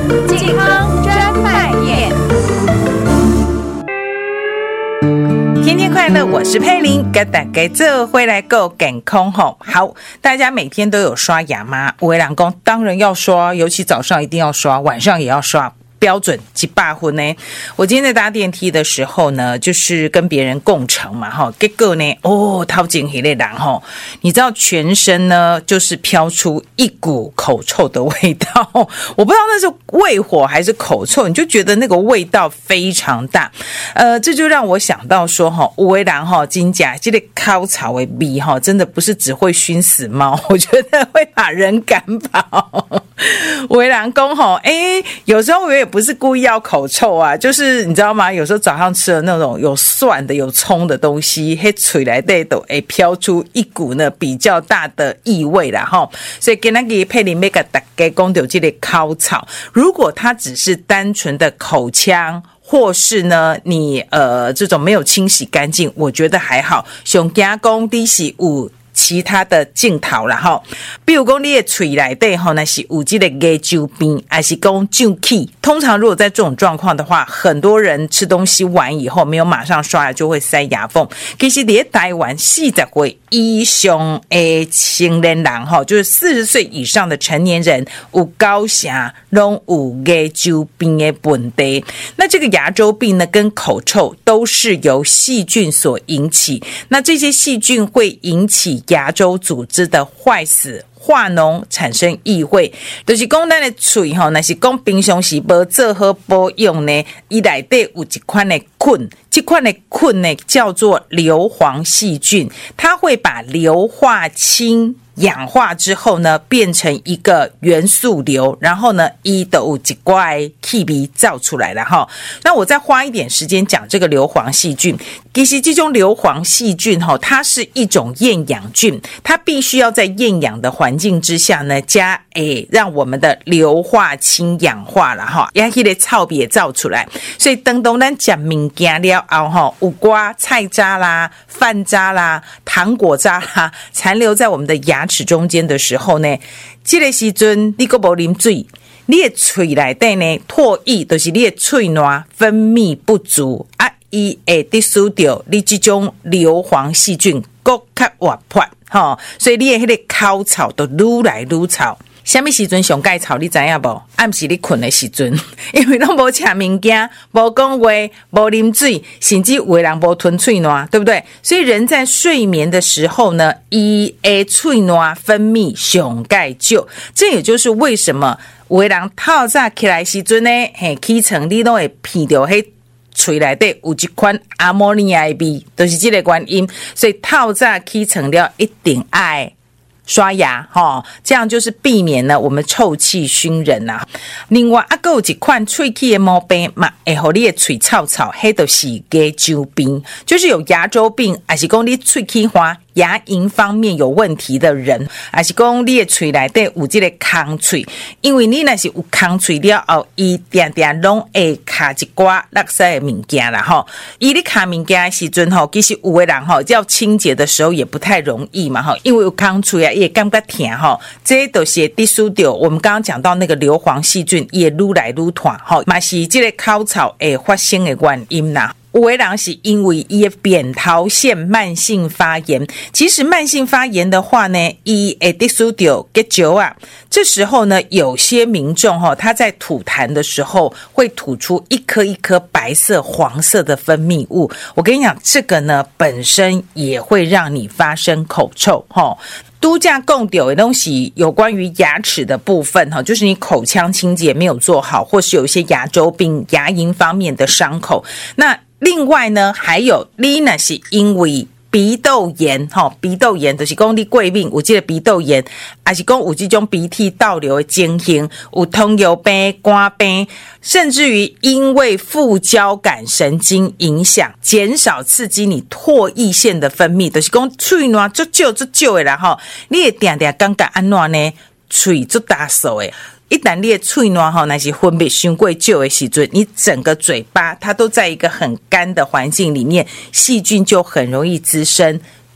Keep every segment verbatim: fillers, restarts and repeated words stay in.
健康专卖店。天天快乐，我是佩玲，跟大家做回来够健康吼。好，大家每天都有刷牙吗？有的人说当然要刷，尤其早上一定要刷，晚上也要刷。标准几百分呢？我今天在搭电梯的时候呢，就是跟别人共乘嘛，哈，结果呢，哦，掏进一类人哈，你知道全身呢就是飘出一股口臭的味道，我不知道那是胃火还是口臭，你就觉得那个味道非常大，呃，这就让我想到说哈，有的人哈，真假这个烤草的味哈，真的不是只会熏死猫，我觉得会把人赶跑。有的人说哈，哎，有时候我也不是故意要口臭啊，就是你知道吗？有时候早上吃了那种有蒜的、有葱的东西，嘿，嘴来对都会飘出一股呢比较大的异味啦哈。所以跟那个佩林妹个大家讲到这个烤草，如果它只是单纯的口腔，或是呢你呃这种没有清洗干净，我觉得还好。上加讲你是有其他的镜头啦吼，比如说你的嘴内底吼，那是有这个牙周病，还是讲胀气。通常如果在这种状况的话，很多人吃东西完以后没有马上刷牙，就会塞牙缝。其实在台湾四十岁以上的成年人吼，就是四十岁以上的成年人，有九成拢有牙周病的问题。那这个牙周病呢，跟口臭都是由细菌所引起。那这些细菌会引起牙周组织的坏死、化脓，产生异味。就是讲咱的嘴吼，那是讲平常时无做好保养呢，伊内底有一款的菌，这款的菌呢叫做硫磺细菌，它会把硫化氢氧化之后呢，变成一个元素硫，然后呢，一都有一块气味造出来了哈。那我再花一点时间讲这个硫磺细菌。其实这种硫磺细菌哈，它是一种厌氧菌，它必须要在厌氧的环境之下呢，加诶让我们的硫化氢氧化了哈，让那个臭味造出来。所以当当咱吃物件了后哈，有瓜菜渣啦、饭渣啦、糖果渣啦，残留在我们的牙齿中间的时候呢，这个时阵你还没啉水，你的嘴内底呢唾液，就是你的嘴脓分泌不足啊，伊会得输掉你这种硫磺细菌更较活泼吼，所以你的那个口臭都愈来愈臭。什么时阵上盖草你知影无？暗时你困的时阵，因为拢无吃物件，无讲话，无啉水，甚至有的人无吞嘴脓，对不对？所以人在睡眠的时候呢，伊的嘴脓分泌上盖少，这也就是为什么有的人透早起来时阵呢，嘿，起床你都会闻到迄嘴内底有一款阿莫尼亚的味，就是这个原因。所以透早起床了一定爱刷牙齁，这样就是避免呢我们臭气熏人啊。另外还有一款喙齿的毛病嘛，会让你的嘴臭臭，那就是牙周病，就是有牙周病，还是讲你喙齿花牙龈方面有问题的人，还是讲你的嘴内底有这个空嘴，因为你若是有空嘴了后，伊定定拢会卡一寡垃圾的物件啦吼。伊咧卡物件的时阵吼，其实有的人吼要清洁的时候也不太容易嘛吼，因为有空嘴啊，也感觉疼吼，这都是会输掉我们刚刚讲到那个硫磺细菌也愈来愈大吼，嘛是这个口臭会发生的原因啦。有的人是因为伊的扁桃腺慢性发炎，其实慢性发炎的话呢，伊会得输掉结石啊。这时候呢，有些民众哈、哦，他在吐痰的时候会吐出一颗一颗白色、黄色的分泌物。我跟你讲，这个呢本身也会让你发生口臭哈。哦度假共丢的东西有关于牙齿的部分哈，就是你口腔清洁没有做好，或是有一些牙周病、牙龈方面的伤口。那另外呢，还有你那是因为鼻窦炎哈，鼻窦炎就是讲你过敏有这个鼻窦炎，还是讲有这种鼻涕倒流的情形，有糖尿病、肝病，甚至于因为副交感神经影响，减少刺激你唾液腺的分泌，就是讲嘴脓足少足少的啦哈，你会定定感觉安怎呢？嘴足大手的。一旦你的嘴脓吼，那是分泌伤过少的时阵，你整个嘴巴它都在一个很干的环境里面，细菌就很容易滋生。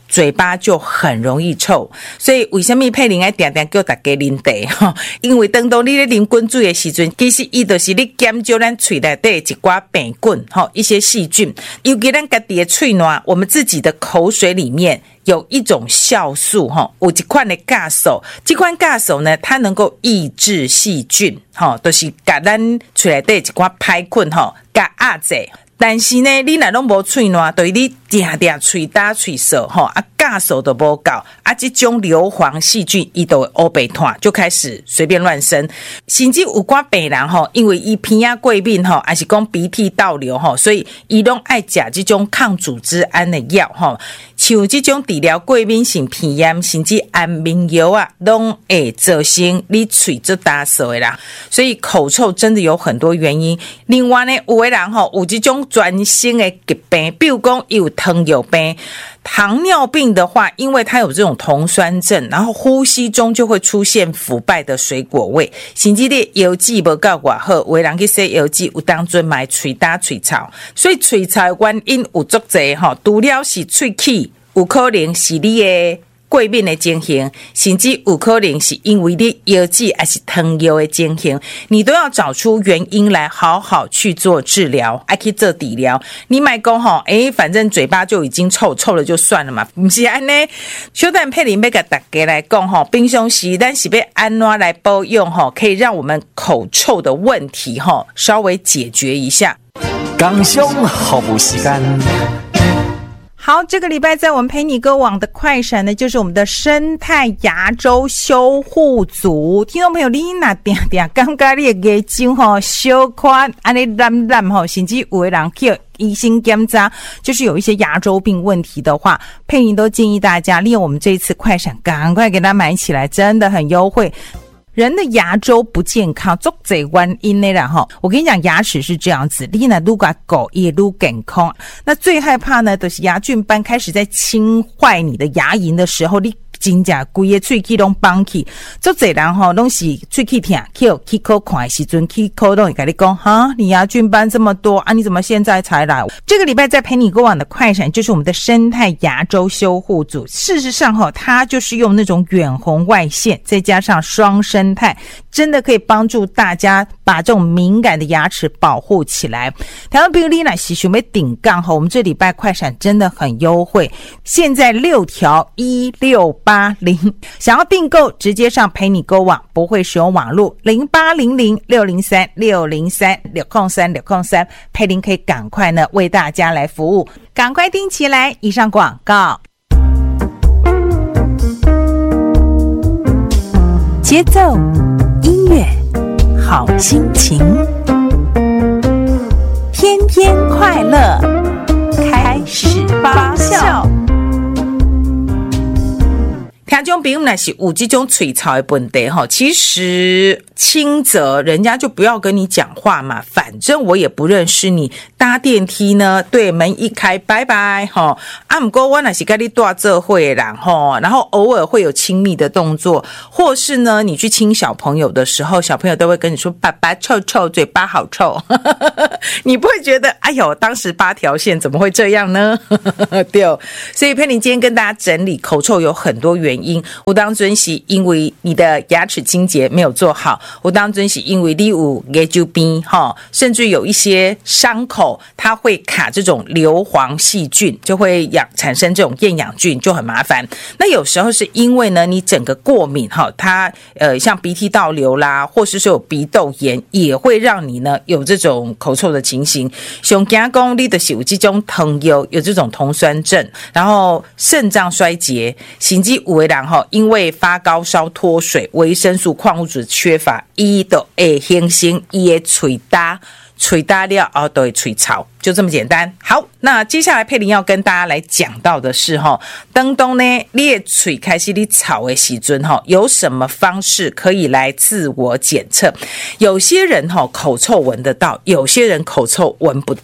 嘴巴就很容易臭。所以为什么佩玲爱定定叫大家啉茶？因为当当你咧啉滚水的时阵，其实伊就是咧减少咱嘴内底一寡病菌，一些细菌。尤其咱家己的嘴暖，我们自己的口水里面有一种酵素，有一款的酵素，这款酵素呢，它能够抑制细菌，就是把咱嘴内底一寡歹菌给压制。但是呢，你若拢无喙暖，对你定定喙焦喙涩吼，啊酵素都无够，啊这种硫磺细菌伊都会黑白团，就开始随便乱生。甚至有寡病人吼，因为伊鼻仔过敏吼，还是讲鼻涕倒流吼，所以伊拢爱食这种抗组织胺的药吼，像这种治疗过敏性鼻炎，甚至安眠药啊，拢会造成你喙做焦涩的啦。所以口臭真的有很多原因。另外呢，有的人吼有这种专心的疾病，比如讲有糖尿病。糖尿病的话，因为它有这种酮酸症，然后呼吸中就会出现腐败的水果味。甚至你药剂不够偌好，有的人去洗药剂，有当阵买嘴焦嘴臭，所以嘴臭的原因有足多吼，除了是喙齿，有可能是你的过敏的情形，甚至有可能是因为你药剂还是糖药的情形，你都要找出原因来好好去做治疗，还去做治疗。你别说吼，诶，反正嘴巴就已经臭，臭了就算了嘛，不是安呢。小蛋佩玲要跟大家来讲吼，平常时咱是要安怎来保养吼，可以让我们口臭的问题吼稍微解决一下。 工商服务时间。 好，这个礼拜在我们陪你歌网的快闪呢，就是我们的生态牙周修护组。听众朋友，你那定定感觉你的眼睛吼小宽，安尼烂烂吼，甚至有的人去医生检查，就是有一些牙周病问题的话，佩妮都建议大家利用我们这一次快闪，赶快给它买起来，真的很优惠。人的牙周不健康，足多原因的啦哈。我跟你讲，牙齿是这样子，你那撸个狗也撸健康。那最害怕呢，就是牙菌斑开始在侵坏你的牙龈的时候，你真正规个喙齿拢绑起，足多人吼拢是喙齿痛，去去口看的时阵，去口都会跟你讲，哈，你牙菌斑这么多啊，你怎么现在才来？这个礼拜在陪你过往的快闪，就是我们的生态牙周修护组。事实上哈，它就是用那种远红外线，再加上双生态，真的可以帮助大家把这种敏感的牙齿保护起来。台湾比如你那是想要顶杠哈，我们这礼拜快闪真的很优惠，现在六条一六八零，想要订购直接上陪你购网，不会使用网络零八零零六零三六零三六空三六空三，佩玲可以赶快呢为大家来服务，赶快订起来。以上广告。节奏音乐好心情，天天快乐开始发酵。听众朋友若是有这种嘴臭的问题齁，其实轻则人家就不要跟你讲话嘛，反正我也不认识你。搭电梯呢，对门一开，拜拜齁。啊，不过我若是跟你大做伙的人齁，然后偶尔会有亲密的动作，或是呢，你去亲小朋友的时候，小朋友都会跟你说爸爸臭臭，嘴巴好臭。你不会觉得哎呦，当时八条线怎么会这样呢？对，所以佩妮今天跟大家整理口臭有很多原因。有当阵是因为你的牙齿清洁没有做好，有当阵是因为你有牙周病齁，甚至有一些伤口它会卡这种硫磺细菌，就会养产生这种厌氧菌，就很麻烦。那有时候是因为呢你整个过敏齁，它呃像鼻涕倒流啦，或是说有鼻窦炎，也会让你呢有这种口臭的情形。像惊讲你就是有这种糖尿，有这种酮酸症，然后肾脏衰竭，甚至有的人因为发高烧脱水，维生素矿物质缺乏，它就会形成它的嘴焦，嘴焦了后就会嘴臭，就这么简单。好，那接下来佩玲要跟大家来讲到的是当当呢你的嘴开始你臭的时候，有什么方式可以来自我检测？有些人口臭闻得到，有些人口臭闻不到。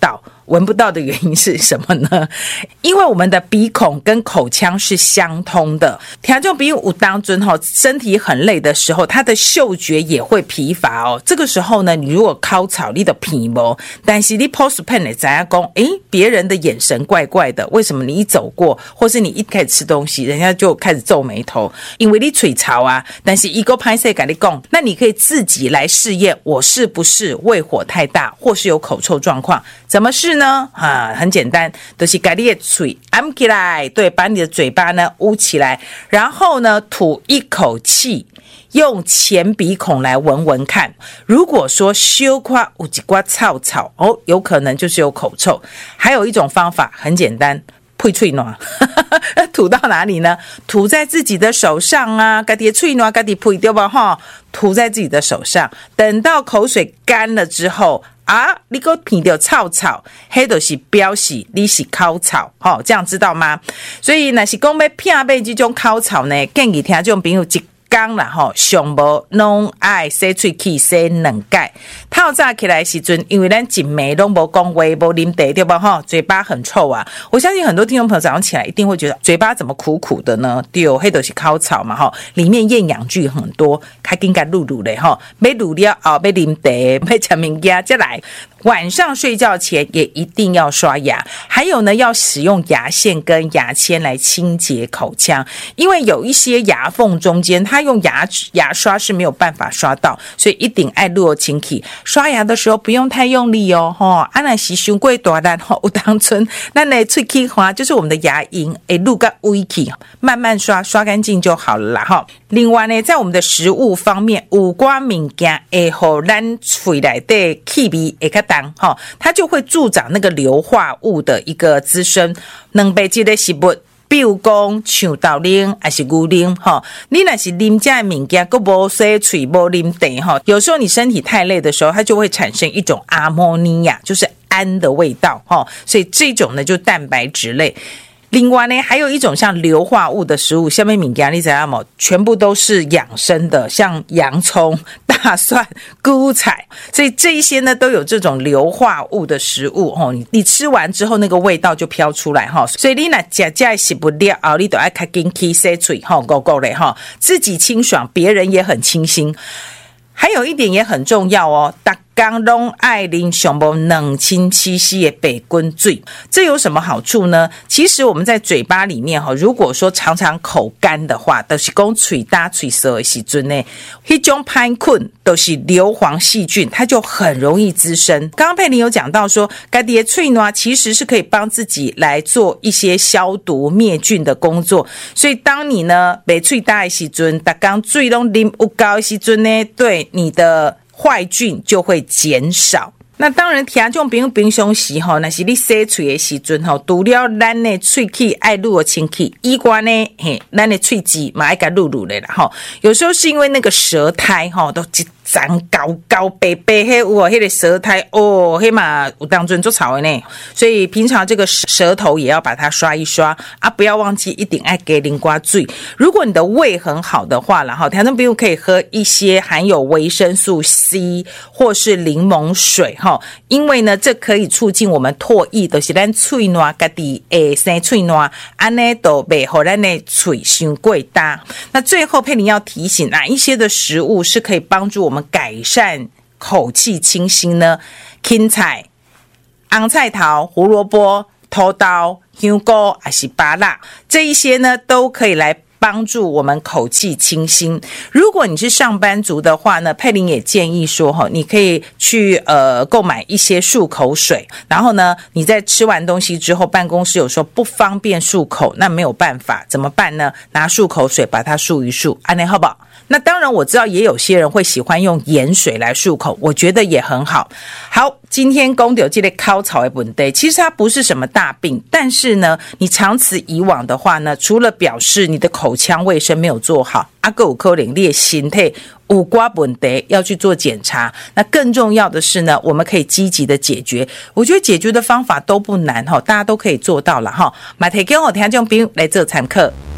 闻不到的原因是什么呢？因为我们的鼻孔跟口腔是相通的。听众朋友有当中身体很累的时候，他的嗅觉也会疲乏哦。这个时候呢，你如果烤草你的皮毛，但是你 post pen 的怎样讲？诶，别人的眼神怪怪的，为什么你一走过，或是你一开始吃东西，人家就开始皱眉头？因为你嘴槽啊，但是一个拍摄跟你讲，那你可以自己来试验，我是不是胃火太大，或是有口臭状况？怎么试呢？啊，很简单，就是把你的嘴按起来，对，把你的嘴巴呢捂起来，然后呢吐一口气，用前鼻孔来闻闻看。如果说小夸有一刮臭臭哦，有可能就是有口臭。还有一种方法很简单，呸嘴暖，吐到哪里呢？吐在自己的手上啊，自己的嘴暖，自己呸对吧？哈，吐在自己的手上，等到口水干了之后。啊，你给我闻到臭臭，那就是表示你是烤草，哦，这样知道吗？所以若是讲要骗买这种烤草呢，建议听众朋友一天啦吼，上无拢爱洗喙齿洗两盖。透早起来的时阵，因为咱一暝拢无讲话，无啉茶对吧？吼，嘴巴很臭啊。我相信很多听众朋友早上起来一定会觉得嘴巴怎么苦苦的呢？对，迄都是烤草嘛吼，里面厌氧菌很多，较紧甲撸撸咧吼，要撸了后要啉茶，要吃物件再来。晚上睡觉前也一定要刷牙，还有呢，要使用牙线跟牙签来清洁口腔，因为有一些牙缝中间，它用牙牙刷是没有办法刷到，所以一定爱录清气。刷牙的时候不用太用力哦，吼，啊那是伤过大力吼，有当春，咱的喙齿花就是我们的牙龈，诶，录个微气，慢慢刷，刷干净就好了啦，哈。另外呢，在我们的食物方面，有寡物件会互咱嘴内的气味会较重，哈，它就会助长那个硫化物的一个滋生。两杯这个食物。比如讲像豆奶还是牛奶齁，你若是啉这的物件还没洗嘴没啉茶齁，有时候你身体太累的时候，它就会产生一种阿莫尼亚，就是氨的味道齁，所以这种呢就蛋白质类。另外呢，还有一种像硫化物的食物，下面物件你知道吗？全部都是养生的，像洋葱、大蒜、菇菜，所以这一些呢都有这种硫化物的食物哦。你你吃完之后，那个味道就飘出来哈。所以你那假假洗不了哦，你都要开紧去洗嘴哈，够够嘞哈，自己清爽，别人也很清新。还有一点也很重要哦，大家都爱啉上无两千七十的白滚水，这有什么好处呢？其实我们在嘴巴里面哈，如果说常常口干的话，都是讲嘴大嘴舌的时阵呢，那种歹菌都是硫磺细菌，它就很容易滋生。刚刚佩玲有讲到说，自己的嘴呢其实是可以帮自己来做一些消毒灭菌的工作，所以当你呢被嘴大的时阵，大家嘴拢啉有够的时阵呢，对你的坏菌就会减少。那当然听众朋友平常时吼，那是你洗嘴的时阵吼，除了咱的喙齿爱撸清气以外呢，嘿，咱的喙齿嘛爱甲撸撸的啦吼。有时候是因为那个舌苔吼都一长高高白白，迄有迄个舌苔哦，迄嘛有当阵做草的呢。所以平常这个舌头也要把它刷一刷啊，不要忘记一定爱给零瓜水。如果你的胃很好的话，然后听众朋友可以喝一些含有维生素 C 或是柠檬水。因为呢，这可以促进我们唾液，就是咱嘴暖自己会生嘴暖，安呢都袂让咱的嘴伤过大。那最后佩玲要提醒，哪一些的食物是可以帮助我们改善口气清新呢？芹菜、红菜头、胡萝卜、土豆、香菇还是芭乐，这一些呢都可以来帮助我们口气清新。如果你是上班族的话呢，佩玲也建议说齁，你可以去呃购买一些漱口水，然后呢你在吃完东西之后，办公室有时候不方便漱口，那没有办法怎么办呢？拿漱口水把它漱一漱，安内好不好？那当然我知道也有些人会喜欢用盐水来漱口，我觉得也很好。好，今天讲到这个烤草的问题，其实它不是什么大病，但是呢你长此以往的话呢，除了表示你的口腔卫生没有做好，还有可能你的身体有寡问题要去做检查。那更重要的是呢，我们可以积极的解决。我觉得解决的方法都不难，大家都可以做到了。也提供给听众朋友来做参考。